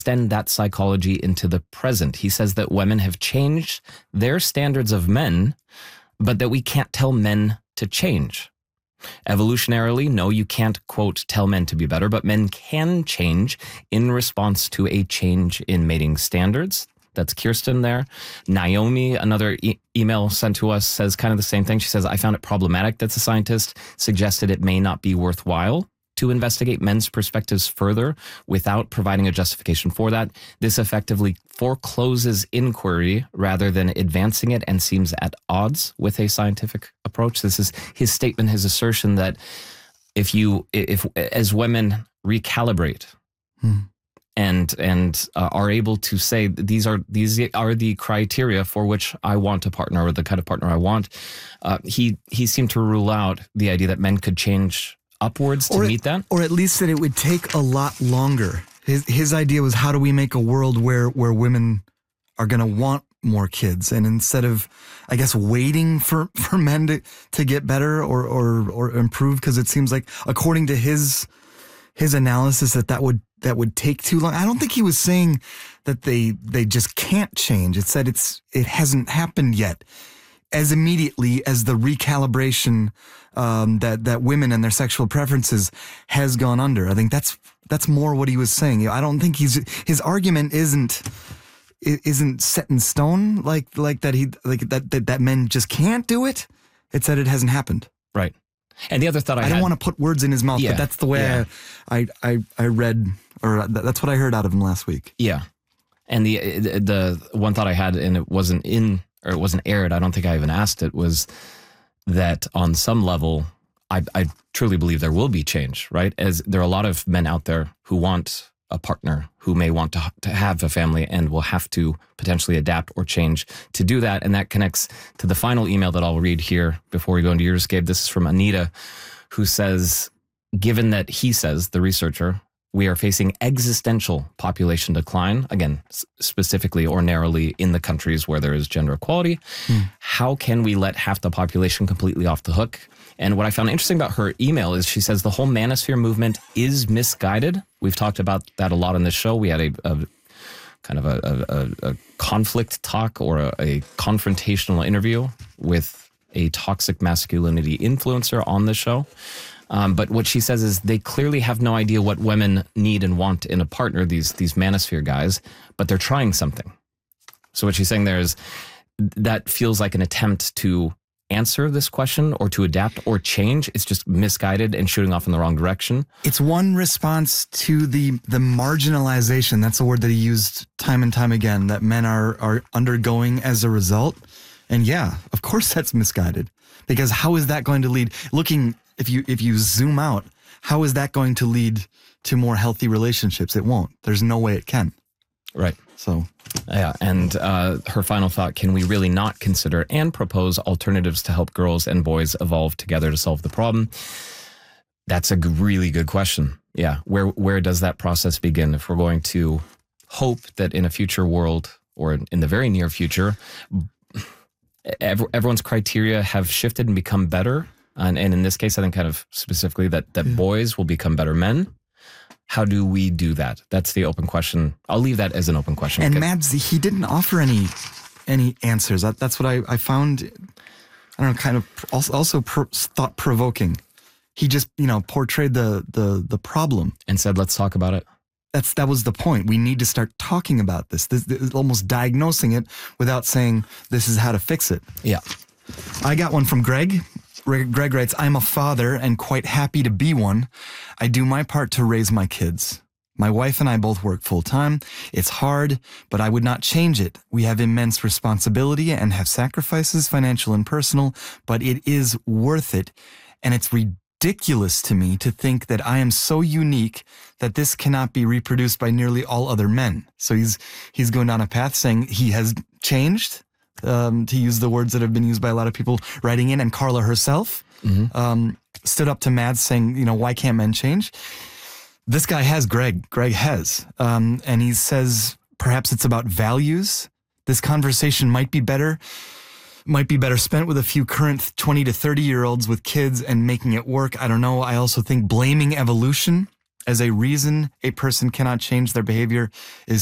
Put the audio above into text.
extend that psychology into the present. He says that women have changed their standards of men, but that we can't tell men to change. Evolutionarily, no, you can't, quote, tell men to be better, but men can change in response to a change in mating standards. That's Kirsten there. Naomi, another email sent to us, says kind of the same thing. She says, I found it problematic that the scientist suggested it may not be worthwhile to investigate men's perspectives further without providing a justification for that. This effectively forecloses inquiry rather than advancing it and seems at odds with a scientific approach. This is his statement, his assertion that if as women recalibrate and are able to say these are the criteria for which I want a partner or the kind of partner I want, he seemed to rule out the idea that men could change upwards to meet that, or at least that it would take a lot longer. His idea was, how do we make a world where women are going to want more kids, and instead of, I guess, waiting for men to get better or improve, because it seems like, according to his analysis, that would take too long. I don't think he was saying that they just can't change. It said it hasn't happened yet as immediately as the recalibration that women and their sexual preferences has gone under. I think that's more what he was saying. I don't think his argument isn't set in stone like that men just can't do it. It's that it hasn't happened. Right. And the other thought I don't want to put words in his mouth, but that's the way I read, or that's what I heard out of him last week. Yeah. And the one thought I had, and it wasn't aired, I don't think I even asked it, was that on some level, I truly believe there will be change, right? As there are a lot of men out there who want a partner, who may want to have a family and will have to potentially adapt or change to do that. And that connects to the final email that I'll read here before we go into yours, Gabe. This is from Anita, who says, given that he says, the researcher, we are facing existential population decline, again, specifically or narrowly in the countries where there is gender equality. How can we let half the population completely off the hook? And what I found interesting about her email is she says the whole manosphere movement is misguided. We've talked about that a lot on this show. We had a kind of a conflict talk or a confrontational interview with a toxic masculinity influencer on the show. But what she says is they clearly have no idea what women need and want in a partner, these manosphere guys, but they're trying something. So what she's saying there is that feels like an attempt to answer this question or to adapt or change. It's just misguided and shooting off in the wrong direction. It's one response to the marginalization. That's a word that he used time and time again, that men are undergoing as a result. And yeah, of course that's misguided, because how is that going to lead? If you zoom out, how is that going to lead to more healthy relationships? It won't. There's no way it can. Right. So, yeah. And her final thought, can we really not consider and propose alternatives to help girls and boys evolve together to solve the problem? That's a really good question. Yeah. Where does that process begin? If we're going to hope that in a future world or in the very near future, everyone's criteria have shifted and become better. And in this case, I think kind of specifically that boys will become better men. How do we do that? That's the open question. I'll leave that as an open question. And Mads, he didn't offer any answers. That's what I found, I don't know, kind of also thought-provoking. He just, portrayed the problem. And said, let's talk about it. That was the point. We need to start talking about this, almost diagnosing it without saying this is how to fix it. Yeah. I got one from Greg. Greg writes, I'm a father and quite happy to be one. I do my part to raise my kids. My wife and I both work full time. It's hard, but I would not change it. We have immense responsibility and have sacrifices, financial and personal, but it is worth it. And it's ridiculous to me to think that I am so unique that this cannot be reproduced by nearly all other men. So he's going down a path saying he has changed, to use the words that have been used by a lot of people writing in, and Carla herself stood up to Mads saying, why can't men change? This guy has, Greg has, and he says perhaps it's about values. This conversation might be better spent with a few current 20 to 30-year-olds with kids and making it work. I don't know. I also think blaming evolution as a reason a person cannot change their behavior is